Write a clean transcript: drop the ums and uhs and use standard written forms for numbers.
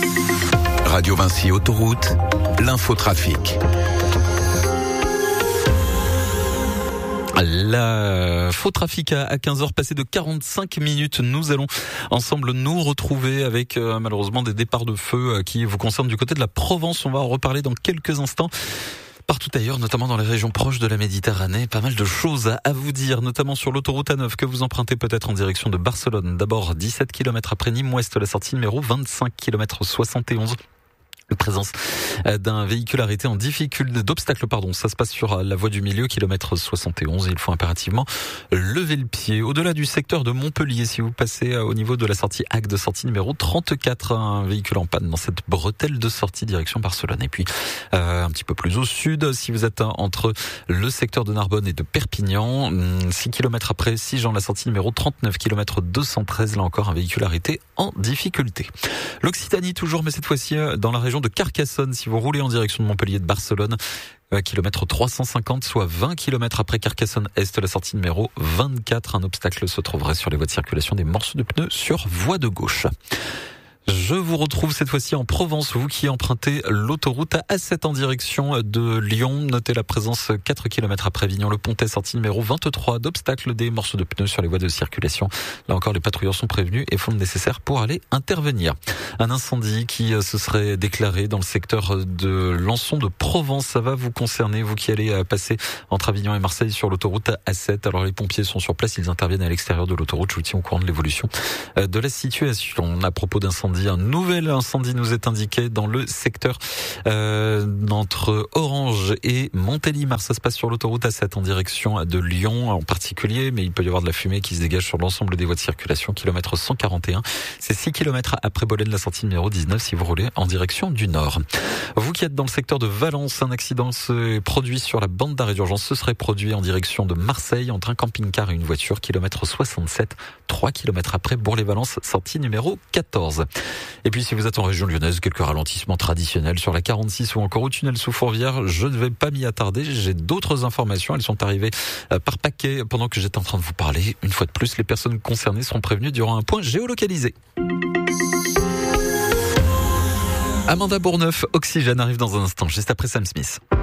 Radio Vinci Autoroute, l'infotrafic. La faux trafic à 15h passé de 45 minutes. Nous allons ensemble nous retrouver avec malheureusement des départs de feu qui vous concernent du côté de la Provence. On va en reparler dans quelques instants. Partout ailleurs, notamment dans les régions proches de la Méditerranée, pas mal de choses à vous dire, notamment sur l'autoroute A9 que vous empruntez peut-être en direction de Barcelone. D'abord 17 km après Nîmes-Ouest, la sortie numéro 25 km 71. Présence d'un véhicule arrêté en difficulté d'obstacle, ça se passe sur la voie du milieu, kilomètre 71, et il faut impérativement lever le pied. Au-delà du secteur de Montpellier, si vous passez au niveau de la sortie AG de sortie numéro 34, un véhicule en panne dans cette bretelle de sortie direction Barcelone. Et puis un petit peu plus au sud, si vous êtes entre le secteur de Narbonne et de Perpignan, 6 km après Sigean, la sortie numéro 39, kilomètre 213, là encore un véhicule arrêté en difficulté. L'Occitanie toujours, mais cette fois-ci dans la région de Carcassonne, si vous roulez en direction de Montpellier de Barcelone, kilomètre 350, soit 20 km après Carcassonne-Est, la sortie numéro 24. Un obstacle se trouverait sur les voies de circulation des morceaux de pneus sur voie de gauche. Je vous retrouve cette fois-ci en Provence, vous qui empruntez l'autoroute A7 en direction de Lyon. Notez la présence 4 km après Avignon-le-Pontet, sortie numéro 23, d'obstacles des morceaux de pneus sur les voies de circulation. Là encore, les patrouilleurs sont prévenus et font le nécessaire pour aller intervenir. Un incendie qui se serait déclaré dans le secteur de Lançon de Provence. Ça va vous concerner, vous qui allez passer entre Avignon et Marseille sur l'autoroute A7. Alors les pompiers sont sur place, ils interviennent à l'extérieur de l'autoroute. Je vous tiens au courant de l'évolution de la situation. À propos d'incendie, un nouvel incendie nous est indiqué dans le secteur entre Orange et Montélimar. Ça se passe sur l'autoroute A7 en direction de Lyon en particulier, mais il peut y avoir de la fumée qui se dégage sur l'ensemble des voies de circulation. Kilomètre 141, c'est 6 km après Bolène, la sortie numéro 19 si vous roulez en direction du nord. Vous qui êtes dans le secteur de Valence, un accident s'est produit sur la bande d'arrêt d'urgence. Ce serait produit en direction de Marseille entre un camping-car et une voiture. Kilomètre 67, 3 km après Bourg-les-Valence, sortie numéro 14. Et puis si vous êtes en région lyonnaise, quelques ralentissements traditionnels sur la 46 ou encore au tunnel sous Fourvière. Je ne vais pas m'y attarder, j'ai d'autres informations, elles sont arrivées par paquet pendant que j'étais en train de vous parler. Une fois de plus, les personnes concernées seront prévenues durant un point géolocalisé. Amanda Bourneuf, Oxygène arrive dans un instant, juste après Sam Smith.